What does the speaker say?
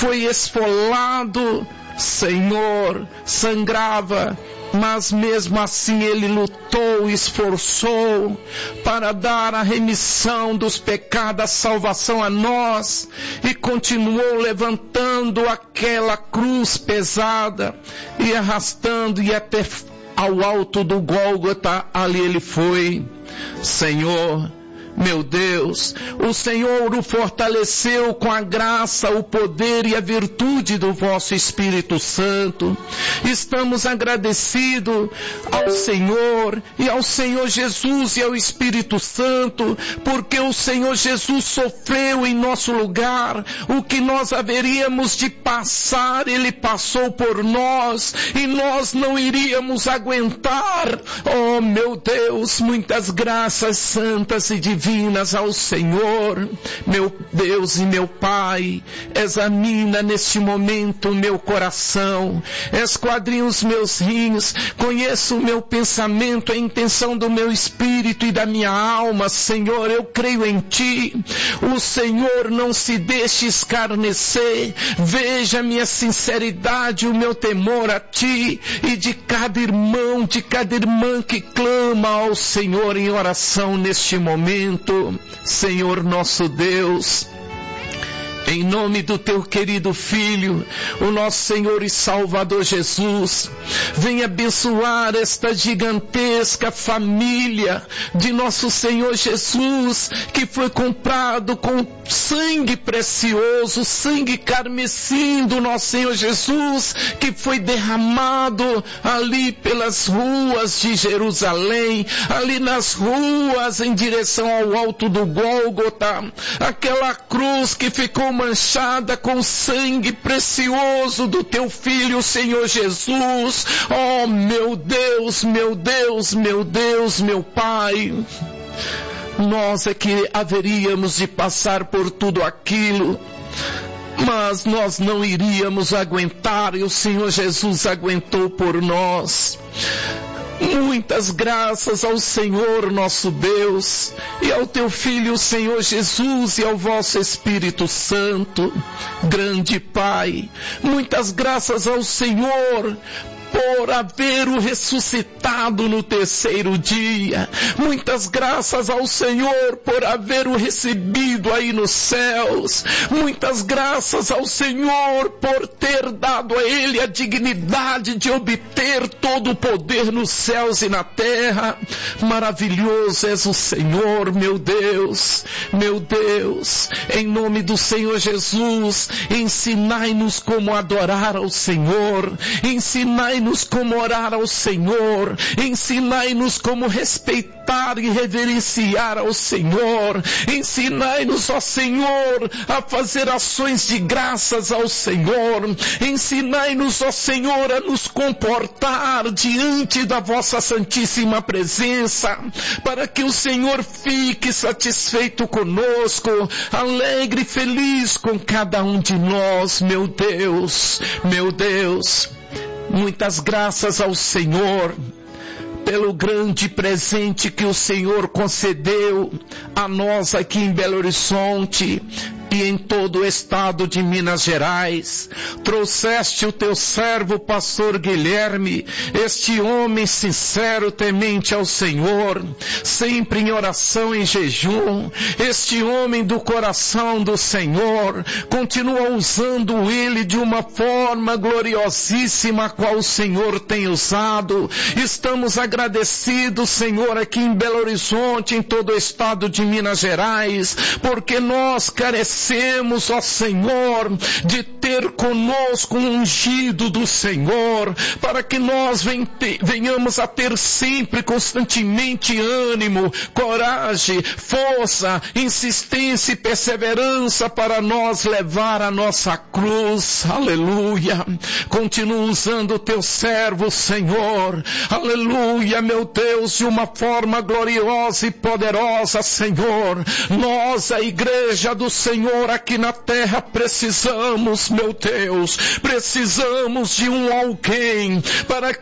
foi esfolado, Senhor, sangrava, mas mesmo assim ele lutou, esforçou para dar a remissão dos pecados, a salvação a nós, e continuou levantando aquela cruz pesada e arrastando, e até ao alto do Gólgota, ali ele foi. Senhor, meu Deus, o Senhor o fortaleceu com a graça, o poder e a virtude do vosso Espírito Santo. Estamos agradecidos ao Senhor e ao Senhor Jesus e ao Espírito Santo, porque o Senhor Jesus sofreu em nosso lugar. O que nós haveríamos de passar, Ele passou por nós, e nós não iríamos aguentar. Oh, meu Deus, muitas graças santas e divinas ao Senhor. Meu Deus e meu Pai, examina neste momento o meu coração, esquadrinha os meus rins, conheça o meu pensamento, a intenção do meu espírito e da minha alma. Senhor, eu creio em Ti. O Senhor não se deixe escarnecer. Veja a minha sinceridade, o meu temor a Ti, e de cada irmão, de cada irmã que clama ao Senhor em oração neste momento. Senhor nosso Deus, em nome do Teu querido Filho, o nosso Senhor e Salvador Jesus, venha abençoar esta gigantesca família de nosso Senhor Jesus, que foi comprado com sangue precioso, sangue carmesim do nosso Senhor Jesus, que foi derramado ali pelas ruas de Jerusalém, ali nas ruas em direção ao alto do Gólgota, aquela cruz que ficou manchada com sangue precioso do Teu Filho, Senhor Jesus. Oh, meu Deus, meu Deus, meu Deus, meu Pai, nós é que haveríamos de passar por tudo aquilo, mas nós não iríamos aguentar, e o Senhor Jesus aguentou por nós. Muitas graças ao Senhor nosso Deus, e ao Teu Filho, Senhor Jesus, e ao vosso Espírito Santo. Grande Pai, muitas graças ao Senhor por haver-o ressuscitado no terceiro dia. Muitas graças ao Senhor por haver-o recebido aí nos céus. Muitas graças ao Senhor por ter dado a Ele a dignidade de obter todo o poder nos céus e na terra. Maravilhoso és o Senhor, meu Deus, meu Deus. Em nome do Senhor Jesus, ensinai-nos como adorar ao Senhor, ensinai-nos como orar ao Senhor, ensinai-nos como respeitar e reverenciar ao Senhor, ensinai-nos, ó Senhor, a fazer ações de graças ao Senhor, ensinai-nos, ó Senhor, a nos comportar diante da vossa santíssima presença, para que o Senhor fique satisfeito conosco, alegre e feliz com cada um de nós, meu Deus, meu Deus. Muitas graças ao Senhor pelo grande presente que o Senhor concedeu a nós aqui em Belo Horizonte e em todo o estado de Minas Gerais. Trouxeste o Teu servo, pastor Guilherme, este homem sincero, temente ao Senhor, sempre em oração e jejum, este homem do coração do Senhor. Continua usando ele de uma forma gloriosíssima, a qual o Senhor tem usado. Estamos agradecidos, Senhor, aqui em Belo Horizonte, em todo o estado de Minas Gerais, porque nós carecemos, ó Senhor, de ter conosco um ungido do Senhor, para que nós venhamos a ter sempre, constantemente ânimo, coragem, força, insistência e perseverança para nós levar a nossa cruz. Aleluia. Continua usando o Teu servo, Senhor. Aleluia, meu Deus, de uma forma gloriosa e poderosa, Senhor. Nós, a igreja do Senhor aqui na terra, precisamos, meu Deus, precisamos de um alguém para